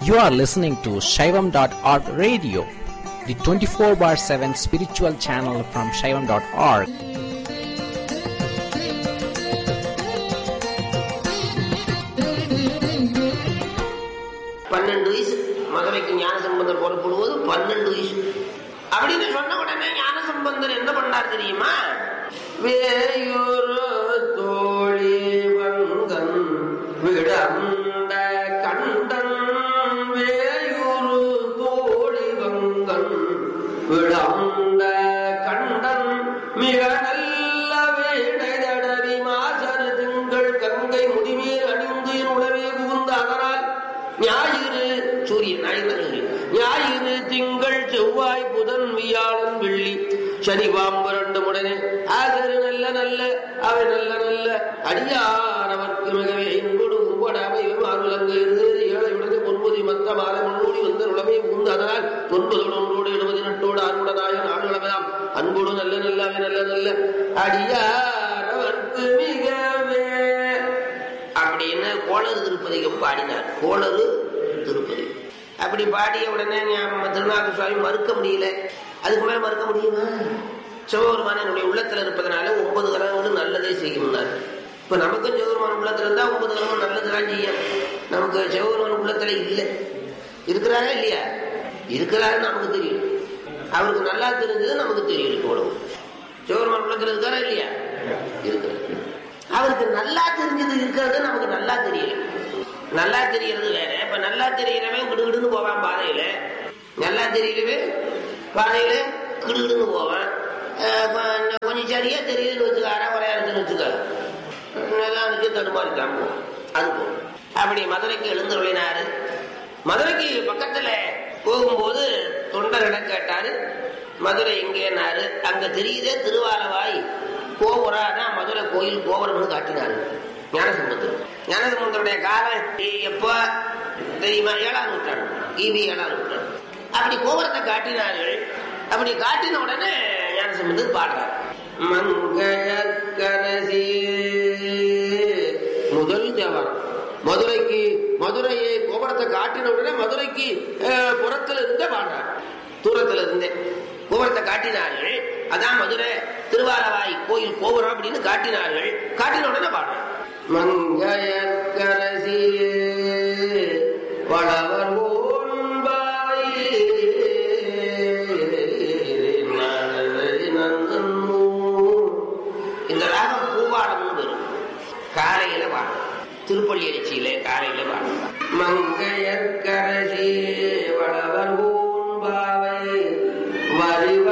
You are listening to Shaivam.org radio, the 24/7 spiritual channel from Shaivam.org. வயசு மதுரைக்கு ஞானசம்பந்தர் புறப்படுவது 12 வயசு அப்படின்னு சொன்ன உடனே ஞானசம்பந்தர் என்ன பண்ணார் தெரியுமா? வேயூர் தோழி வங்கன் விடந்த கண்டன், வேயூர் தோழி வங்கன் விடந்த கண்டன், மிக நல்ல வேடை தடவி மாசரு திங்கள் கங்கை முடிமேல் அணிந்து என் உளவே புகுந்த அதனால் ஞாயிறு சூரியன் ஞாயிறு திங்கள் செவ்வாய் புதன் வியாழன் வெள்ளி சனி பாம்பு உடனே ஆகரு நல்ல நல்ல அவை நல்ல நல்ல அடியானவர்க்கு மிகவே என்போடு உம்படாமை மாறுலங்கு ஏழை உடனே பொன்பதி மத்த மாலை முன்னோடி வந்த உடமை உண்டு. அதனால் 9 ஒன்றோடு 70 நட்டோடு அன்புடனாய நாடுகளமெல்லாம் அன்போடு நல்ல நல்ல அவை நல்ல நல்ல அடியானவர்க்கு மிகவே அப்படின்னு கோளறு திருப்பதிகம் பாடினார். கோளறு திருப்பதி அப்படி பாடிய உடனே திருநாக சுவாமி மறுக்க முடியல. அதுக்கு மேல மறுக்க முடியுமா? சிவபெருமான் என்னுடைய உள்ளத்துல இருப்பதனால 9 கிரகங்களும் நல்லதே செய்யும்னார். இப்ப நமக்கும் சிவபெருமான் உள்ளத்துல இருந்தா 9 கிரகமும் நல்லதுதான் செய்யும். நமக்கு சிவபெருமான் உள்ளத்துல இல்லை. இருக்கிறாரா இல்லையா? இருக்கிறாருன்னு நமக்கு தெரியும். அவருக்கு நல்லா தெரிஞ்சது நமக்கு தெரியும். இவ்வளவு சிவபெருமான் உள்ளத்துல இருக்காரா இல்லையா? இருக்கிறார். அவருக்கு நல்லா தெரிஞ்சது இருக்கிறது நமக்கு நல்லா தெரியல. நல்லா தெரியறது வேற. இப்ப நல்லா தெரியறவன் கிடுகிடுன்னு போவான் பாதையில. நல்லா தெரியலவே பாதையில கிடுகிடுன்னு போவான். கொஞ்சம் சரியா தெரியுதுன்னு வச்சுக்க, அறகுறையா இருக்குன்னு வச்சுக்க, தடுமாறிட்டான் போவோம். அது போகும். அப்படி மதுரைக்கு எழுந்தருளினாரு. மதுரைக்கு பக்கத்துல போகும்போது தொண்டரிடம் கேட்டாரு, மதுரை எங்கேனாரு. அங்க தெரியுதே திருவாலவாய் கோபுரம், மதுரை கோயில் கோபுரம்னு காட்டினாரு ஞானசம்பந்தர். ஞானசம்பந்தருடைய காலம் எப்ப தெரியுமா? 7ஆம் நூற்றாண்டு, கிபி 7ஆம் நூற்றாண்டு. அப்படி கோபுரத்தை காட்டினார்கள். அப்படி காட்டின உடனே ஞானசம்பந்தர் பாடுறார். மங்கையற்கரசி முதல் தேவாரம். மதுரையை கோபுரத்தை காட்டின உடனே மதுரைக்கு புறத்துல இருந்தே பாடுறார். தூரத்துல இருந்தே கோபுரத்தை காட்டினார்கள். அதான் மதுரை திருவாலவாய் கோயில் கோபுரம் அப்படின்னு காட்டினார்கள். காட்டின உடனே பாடுறார். மங்கையற்கரசி வளவர் இந்த ராகம் பூவாடம்னு வரும். காலையில பாடும். திருப்பள்ளி எழுச்சியில காலையில பாடும். மங்கையற்கரசி வளவர் பூம்பாவை வரிவ